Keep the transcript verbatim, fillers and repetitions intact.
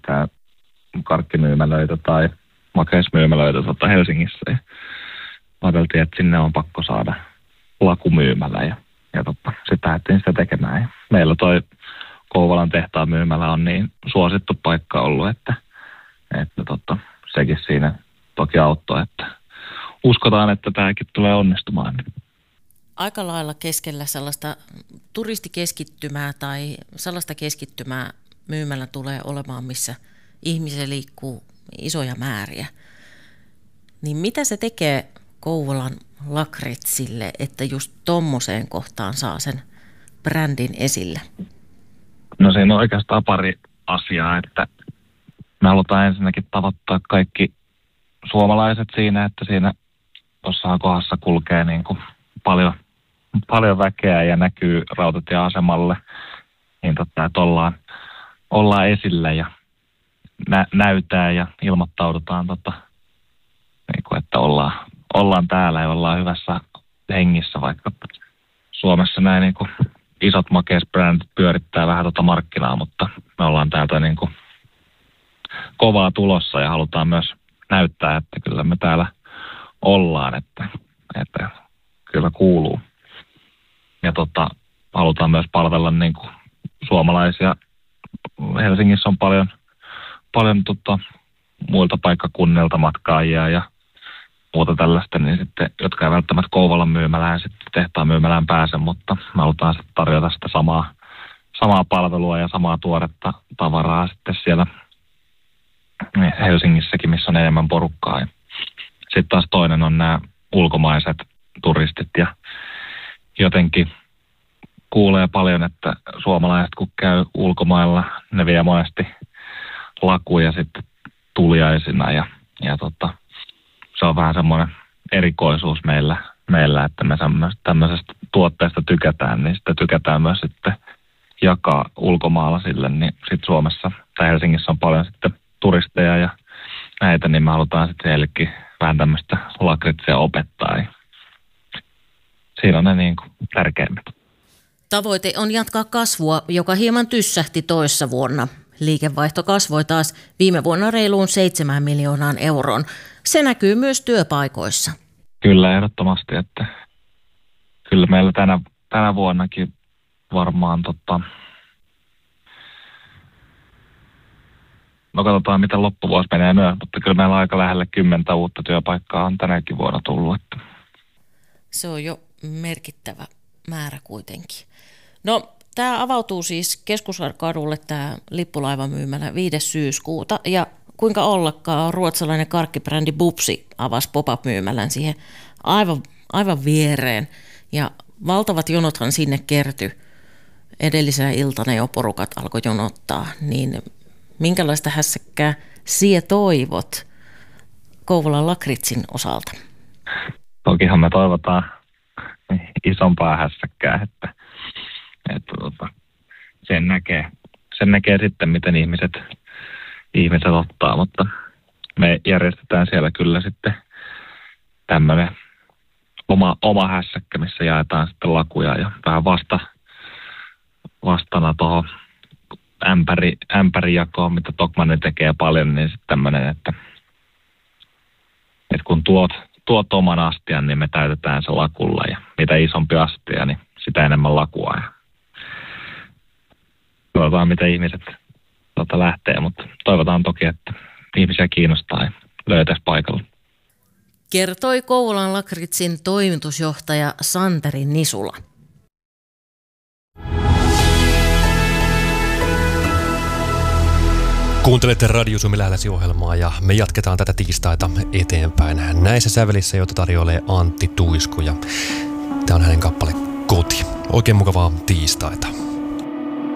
lähellekään karkkimyymälöitä tai makeismyymälöitä tota Helsingissä. Ja ajateltiin, että sinne on pakko saada lakumyymälä ja, ja tota, sitten lähdettiin sitä tekemään. Ja meillä toi Kouvolan tehtaan myymälä on niin suosittu paikka ollut, että, että tota, sekin siinä toki auttoi, että uskotaan, että tämäkin tulee onnistumaan. Aika lailla keskellä sellaista turistikeskittymää tai sellaista keskittymää myymällä tulee olemaan, missä ihmisiä liikkuu isoja määriä. Niin mitä se tekee Kouvolan lakritsille, että just tommoseen kohtaan saa sen brändin esille? No siinä on oikeastaan pari asiaa, että me halutaan ensinnäkin tavoittaa kaikki suomalaiset siinä, että siinä tuossa kohdassa kulkee niin kuin paljon, paljon väkeä ja näkyy rautatieasemalle, niin totta, että ollaan, ollaan esillä ja nä, näytään ja ilmoittaudutaan, tota, niin kuin, että ollaan, ollaan täällä ja ollaan hyvässä hengissä, vaikka Suomessa näin niin kuin isot makeisbrändit pyörittää vähän tuota markkinaa, mutta me ollaan täältä niin kuin kovaa tulossa ja halutaan myös näyttää, että kyllä me täällä ollaan, että, että kyllä kuuluu. Ja tota, halutaan myös palvella niin kuin suomalaisia. Helsingissä on paljon, paljon tota, muilta paikkakunnilta matkaajia ja muuta tällaista, niin sitten, jotka ei välttämättä Kouvolan myymälään sitten tehtaan myymälään pääse, mutta me halutaan sitten tarjota sitä samaa, samaa palvelua ja samaa tuoretta tavaraa sitten siellä Helsingissäkin, missä on enemmän porukkaa. Ja sitten taas toinen on nämä ulkomaiset turistit ja jotenkin kuulee paljon, että suomalaiset kun käy ulkomailla, ne vie monesti lakuja sitten tuliaisina ja, ja tota, se on vähän semmoinen erikoisuus meillä, meillä että me tämmöisestä tuotteesta tykätään, niin sitä tykätään myös sitten jakaa ulkomaalaisille, niin sitten Suomessa tai Helsingissä on paljon sitten turisteja ja näitä, niin me halutaan sitten heillekin vähän tämmöistä lakritsia opettaa. Ja siinä on ne niin kuin tärkeimmät. Tavoite on jatkaa kasvua, joka hieman tyssähti toissa vuonna. Liikevaihto kasvoi taas viime vuonna reiluun seitsemään miljoonaan euroon. Se näkyy myös työpaikoissa. Kyllä, ehdottomasti, että kyllä meillä tänä, tänä vuonnakin varmaan tota, no katsotaan miten loppuvuosi menee myös, mutta kyllä meillä aika lähelle kymmentä uutta työpaikkaa on tänäkin vuonna tullut. Että. Se on jo merkittävä määrä kuitenkin. No, tämä avautuu siis Keskuskadulle tämä lippulaivamyymälä viides syyskuuta ja kuinka ollakaan ruotsalainen karkkibrändi Bubsi avasi pop-up-myymälän siihen aivan, aivan viereen ja valtavat jonothan sinne kertyi. Edellisenä iltana jo porukat alkoi jonottaa, niin minkälaista hässäkkää sinä toivot Kouvolan lakritsin osalta? Tokihan me toivotaan isompaa hässäkkää, että, että tota, sen, näkee, sen näkee sitten, miten ihmiset, ihmiset ottaa, mutta me järjestetään siellä kyllä sitten tämmöinen oma, oma hässäkkä, missä jaetaan sitten lakuja ja vähän vasta, vastana tuohon ämpäri, ämpärijakoon, mitä Tokmanni tekee paljon, niin sitten tämmöinen, että, että kun tuot, tuot oman astian, niin me täytetään se lakulla ja mitä isompi astia, niin sitä enemmän lakua. Ja toivotaan, mitä ihmiset tuota lähtee, mutta toivotaan toki, että ihmisiä kiinnostaa ja löytäisi paikalla. Kertoi Kouvolan lakritsin toimitusjohtaja Santeri Nisula. Kuuntelette Radio Suomi lähelläsi -ohjelmaa ja me jatketaan tätä tiistaita eteenpäin näissä sävelissä, joita tarjoilee Antti Tuisku ja tämä on hänen kappale Koti. Oikein mukavaa tiistaita.